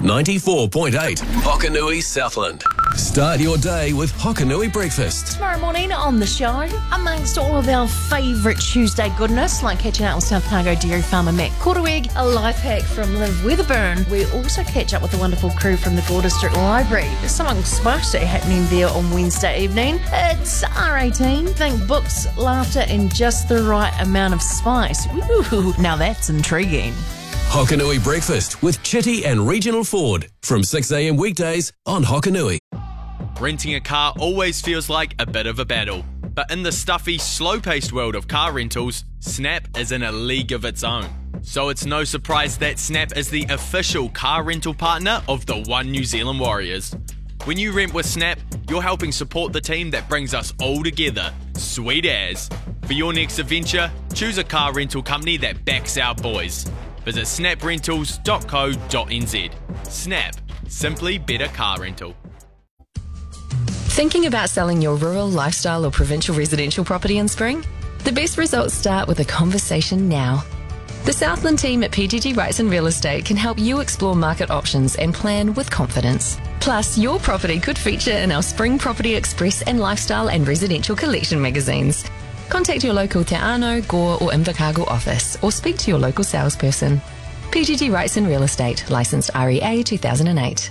94.8 Hokanui Southland. Start your day with Hokanui Breakfast. Tomorrow morning on the show, amongst all of our favourite Tuesday goodness, like catching up with South Cargo dairy farmer Matt Korteweg, a life hack from Liv Weatherburn. We also catch up with the wonderful crew from the Gore District Library. There's something spicy happening there on Wednesday evening. It's R18. Think books, laughter, and just the right amount of spice. Ooh, now that's intriguing. Hokanui Breakfast with Chitty and Regional Ford from 6 a.m. weekdays on Hokanui. Renting a car always feels like a bit of a battle. But in the stuffy, slow-paced world of car rentals, Snap is in a league of its own. So it's no surprise that Snap is the official car rental partner of the One New Zealand Warriors. When you rent with Snap, you're helping support the team that brings us all together. Sweet as. For your next adventure, choose a car rental company that backs our boys. Visit snaprentals.co.nz. Snap. Simply better car rental. Thinking about selling your rural, lifestyle or provincial residential property in spring? The best results start with a conversation now. The Southland team at PGG Wrightson Real Estate can help you explore market options and plan with confidence. Plus, your property could feature in our Spring Property Express and Lifestyle and Residential Collection magazines. Contact your local Te Ano, Gore or Invercargill office or speak to your local salesperson. PGG Wrightson Real Estate, licensed REA 2008.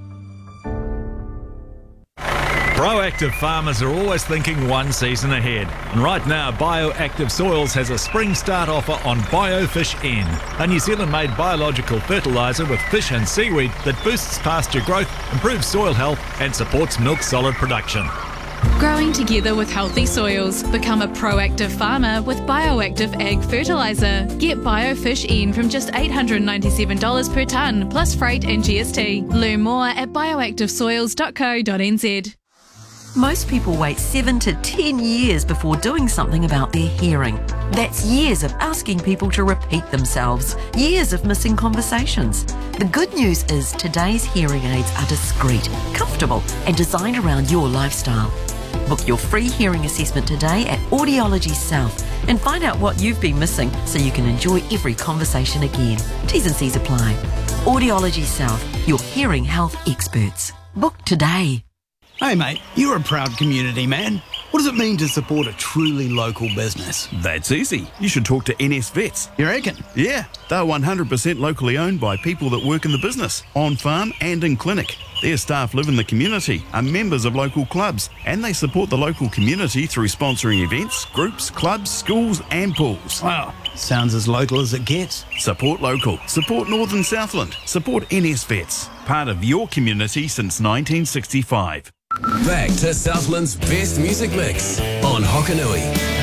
Proactive farmers are always thinking one season ahead. And right now, Bioactive Soils has a spring start offer on BioFish N, a New Zealand-made biological fertiliser with fish and seaweed that boosts pasture growth, improves soil health and supports milk solid production. Growing together with healthy soils. Become a proactive farmer with Bioactive Ag Fertiliser. Get BioFish N from just $897 per tonne, plus freight and GST. Learn more at bioactivesoils.co.nz. Most people wait 7 to 10 years before doing something about their hearing. That's years of asking people to repeat themselves, years of missing conversations. The good news is today's hearing aids are discreet, comfortable and designed around your lifestyle. Book your free hearing assessment today at Audiology South and find out what you've been missing so you can enjoy every conversation again. T's and C's apply. Audiology South, your hearing health experts. Book today. Hey mate, you're a proud community man. What does it mean to support a truly local business? That's easy. You should talk to NS Vets. You reckon? Yeah, they're 100% locally owned by people that work in the business, on farm and in clinic. Their staff live in the community, are members of local clubs, and they support the local community through sponsoring events, groups, clubs, schools and pools. Wow, sounds as local as it gets. Support local. Support Northern Southland. Support NS Vets. Part of your community since 1965. Back to Southland's best music mix on Hokanui.